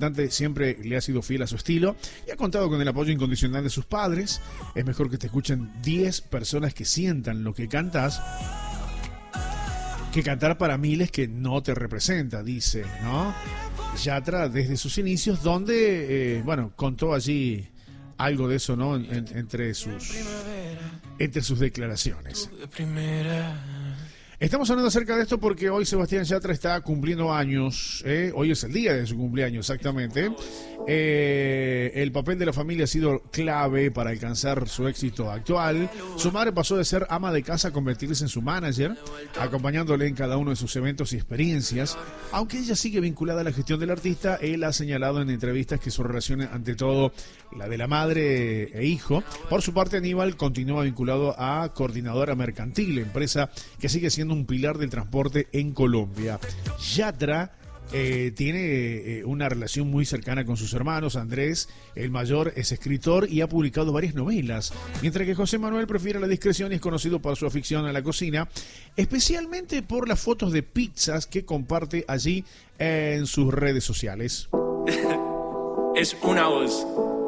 cantante siempre le ha sido fiel a su estilo y ha contado con el apoyo incondicional de sus padres. Es mejor que te escuchen 10 personas que sientan lo que cantas que cantar para miles que no te representa, dice, ¿no? Yatra desde sus inicios, donde, contó allí algo de eso, ¿no? Entre sus declaraciones. Estamos hablando acerca de esto porque hoy Sebastián Yatra está cumpliendo años. Hoy es el día de su cumpleaños, exactamente. El papel de la familia ha sido clave para alcanzar su éxito actual. Su madre pasó de ser ama de casa a convertirse en su manager, acompañándole en cada uno de sus eventos y experiencias. Aunque ella sigue vinculada a la gestión del artista, él ha señalado en entrevistas que su relación, ante todo la de la madre e hijo. Por su parte, Aníbal continúa vinculado a Coordinadora Mercantil, empresa que sigue siendo un pilar del transporte en Colombia. Yatra tiene una relación muy cercana con sus hermanos. Andrés, el mayor, es escritor y ha publicado varias novelas, mientras que José Manuel prefiere la discreción y es conocido por su afición a la cocina, especialmente por las fotos de pizzas que comparte allí en sus redes sociales. Es una voz.